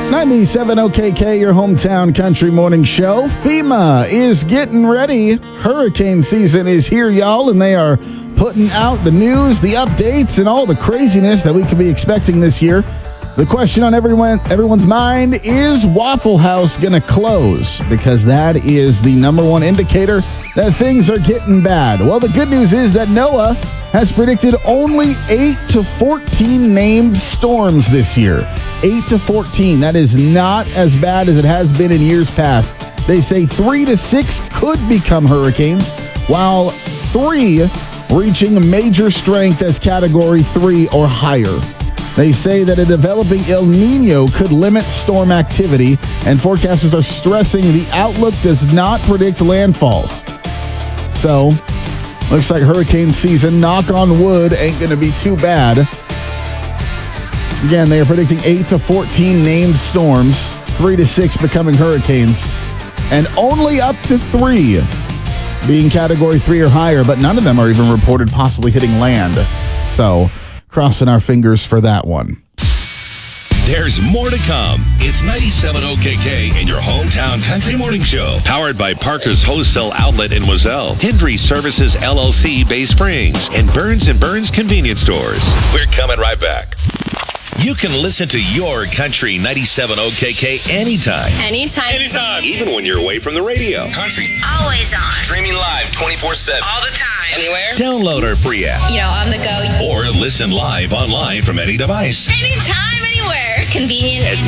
97 OKK, your hometown country morning show. FEMA is getting ready. Hurricane season is here, y'all, and they are putting out the news, the updates, and all the craziness that we could be expecting this year. The question on everyone's mind is Waffle House going to close? Because that is the number one indicator that things are getting bad. Well, the good news is that NOAA has predicted only 8 to 14 named storms this year. 8 to 14. That is not as bad as it has been in years past. They say 3 to 6 could become hurricanes, while 3 reaching major strength as Category 3 or higher. They say that a developing El Nino could limit storm activity, and forecasters are stressing the outlook does not predict landfalls. So, looks like hurricane season, knock on wood, ain't going to be too bad. Again, they are predicting 8 to 14 named storms, 3 to 6 becoming hurricanes, and only up to 3 being Category 3 or higher, but none of them are even reported possibly hitting land. So, crossing our fingers for that one. There's more to come. It's 97 OKK and your hometown country morning show. Powered by Parker's Wholesale Outlet in Moselle, Hendry Services LLC, Bay Springs, and Burns & Burns Convenience Stores. We're coming right back. You can listen to your country 97 OKK anytime. Anytime. Even when you're away from the radio. Country. Always on. Streaming live 24/7. All the time. Anywhere. Download our free app. On the go. Or listen live online from any device. Anytime, anywhere. Convenient. At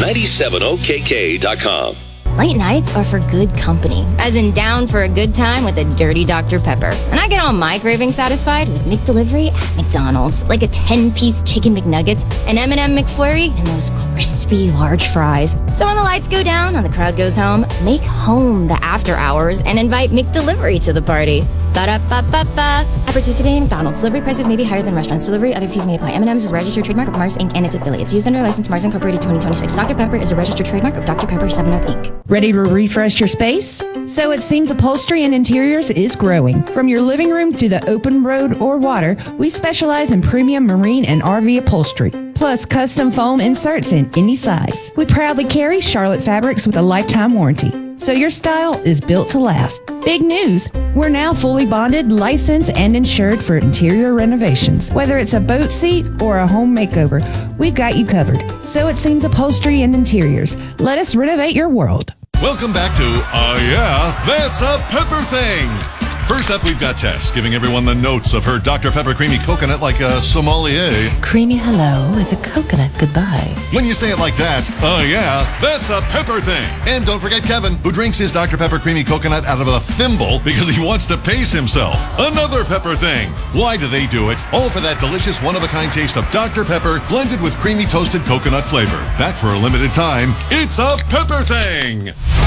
97okk.com. Late nights are for good company, as in down for a good time with a dirty Dr. Pepper. And I get all my cravings satisfied with McDelivery at McDonald's, like a 10-piece chicken McNuggets, an M&M McFlurry, and those crispy large fries. So when the lights go down and the crowd goes home, make home the after hours and invite McDelivery to the party. Ba-da-ba-ba-ba. At participating McDonald's, delivery prices may be higher than restaurants. Delivery, other fees may apply. M&M's is a registered trademark of Mars Inc. and its affiliates. Used under license Mars Incorporated 2026. Dr. Pepper is a registered trademark of Dr. Pepper 7-Up Inc. Ready to refresh your space? So it seems upholstery and interiors is growing. From your living room to the open road or water, we specialize in premium marine and RV upholstery, plus custom foam inserts in any size. We proudly carry Charlotte fabrics with a lifetime warranty, so your style is built to last. Big news! We're now fully bonded, licensed, and insured for interior renovations. Whether it's a boat seat or a home makeover, we've got you covered. So it seems upholstery and interiors. Let us renovate your world. Welcome back to Yeah, That's a Pepper Thing. First up, we've got Tess giving everyone the notes of her Dr. Pepper Creamy Coconut like a sommelier. Creamy hello with a coconut goodbye. When you say it like that, yeah, that's a pepper thing. And don't forget Kevin, who drinks his Dr. Pepper Creamy Coconut out of a thimble because he wants to pace himself. Another pepper thing. Why do they do it? All for that delicious one-of-a-kind taste of Dr. Pepper blended with creamy toasted coconut flavor. Back for a limited time, it's a pepper thing.